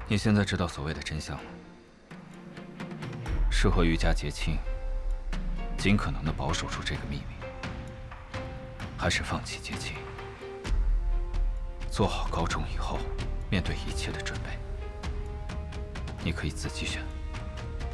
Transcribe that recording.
你现在知道所谓的真相了。是和余家结亲，尽可能的保守住这个秘密，还是放弃结亲，做好高中以后面对一切的准备？你可以自己选。